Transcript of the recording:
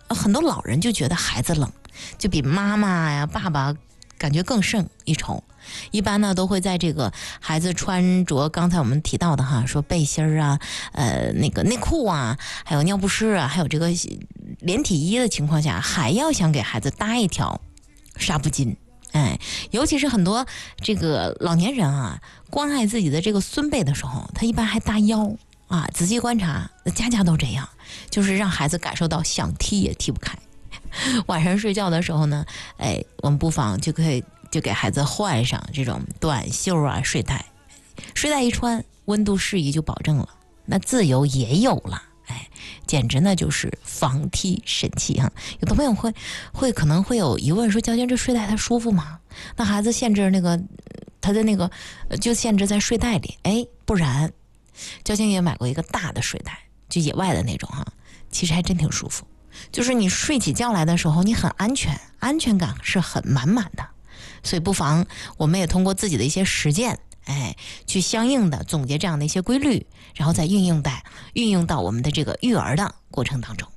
很多老人就觉得孩子冷，就比妈妈呀、爸爸感觉更胜一筹。一般呢都会在这个孩子穿着刚才我们提到的哈，说背心啊、那个内裤啊，还有尿不湿啊，还有这个连体衣的情况下，还要想给孩子搭一条纱布巾。尤其是很多这个老年人啊，关爱自己的这个孙辈的时候，他一般还搭腰啊。仔细观察，家家都这样，就是让孩子感受到想踢也踢不开。晚上睡觉的时候呢，我们不妨就给孩子换上这种短袖啊睡袋，睡袋一穿，温度适宜就保证了，那自由也有了。简直呢就是防踢神器哈！有的朋友会可能会有疑问说，娇娟这睡袋它舒服吗？那孩子限制那个他的那个就限制在睡袋里，不然，娇娟也买过一个大的睡袋，就野外的那种哈，其实还真挺舒服。就是你睡起觉来的时候，你很安全，安全感是很满满的。所以不妨我们也通过自己的一些实践，去相应的总结这样的一些规律，然后再运用到我们的这个育儿的过程当中。